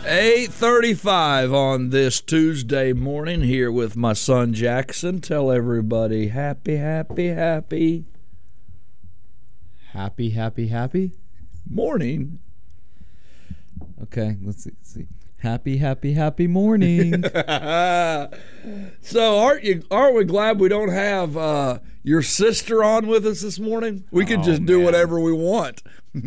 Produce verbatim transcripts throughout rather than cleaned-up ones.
eight thirty-five on this Tuesday morning here with my son Jackson. Tell everybody happy, happy, happy. Happy, happy, happy? Morning. Okay, let's see. Let's see. Happy, happy, happy morning. So aren't you? Aren't we glad we don't have uh, your sister on with us this morning? We can Oh, just do man. whatever we want.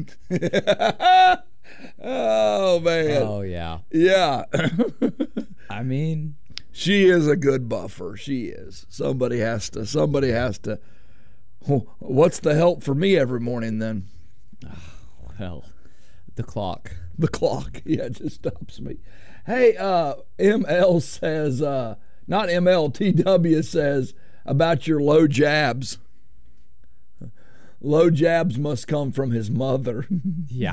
Oh man. Oh, yeah. Yeah. I mean, She is a good buffer. She is. Somebody has to. Somebody has to. What's the help for me every morning then? well, the clock. The clock. Yeah, it just stops me. Hey, uh, M L says, uh, not M L, T W says about your low jabs. Low jabs must come from his mother. Yeah.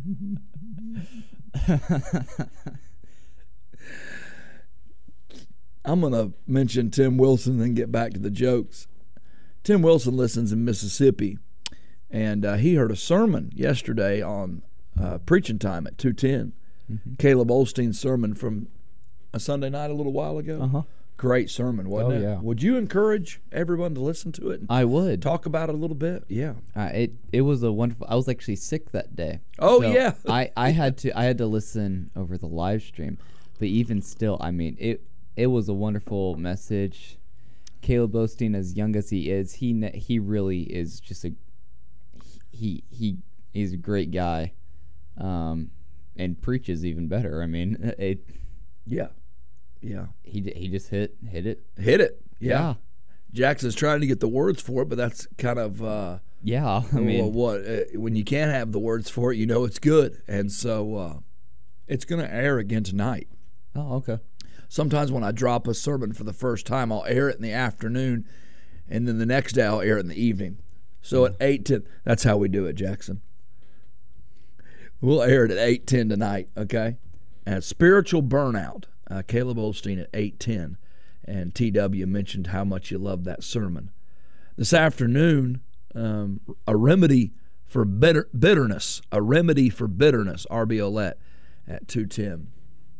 I'm going to mention Tim Wilson and then get back to the jokes. Tim Wilson listens in Mississippi, and uh, he heard a sermon yesterday on uh, Preaching Time at two ten. Mm-hmm. Caleb Olstein's sermon from a Sunday night a little while ago. Uh-huh. Great sermon, wasn't Oh, it? yeah. Would you encourage everyone to listen to it and I would. talk about it a little bit? Yeah. Uh, it it was a wonderful. I was actually sick that day. Oh, So yeah. I, I had to I had to listen over the live stream, but even still, I mean it it was a wonderful message. Caleb Osteen, as young as he is, he ne- he really is just a he he he's a great guy, um, and preaches even better. I mean, it. Yeah. Yeah. He he just hit hit it. Hit it. Yeah. Yeah. Jackson's trying to get the words for it, but that's kind of uh, Yeah, I mean, well, what uh, when you can't have the words for it, you know it's good, and so uh, it's going to air again tonight. oh okay. Sometimes when I drop a sermon for the first time, I'll air it in the afternoon, and then the next day I'll air it in the evening. So at eight ten, that's how we do it, Jackson. We'll air it at eight ten tonight, okay? And Spiritual Burnout, uh, Caleb Osteen at eight ten, and T W mentioned how much you love that sermon. This afternoon, um, a remedy for bitter, bitterness, a remedy for bitterness, R B Olette at two ten.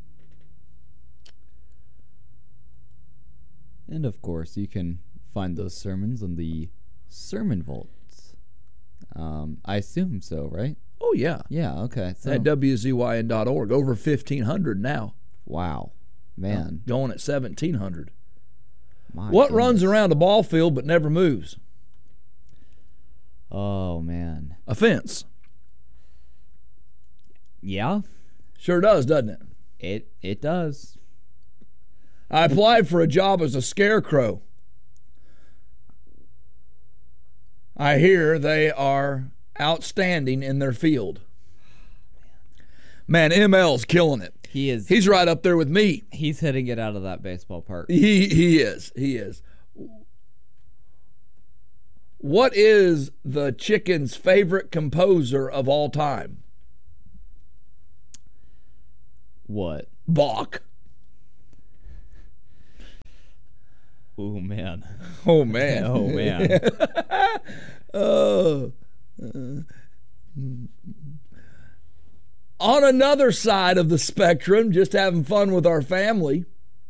And of course, you can find those sermons on the Sermon Vaults. Um, I assume so, right? Oh, yeah. Yeah. Okay. So, At W Z Y N dot org. Over fifteen hundred now. wow, man. Going at seventeen hundred. My What goodness. runs around a ball field but never moves? Oh man. A fence. Yeah. Sure does, doesn't it? It it does. I applied for a job as a scarecrow. I hear they are outstanding in their field. Man, M L's killing it. He is. He's right up there with me. He's hitting it out of that baseball park. He he is. He is. What is the chicken's favorite composer of all time? What? Bach. Oh man. Oh man. Oh man. Oh. Uh, on another side of the spectrum, just having fun with our family,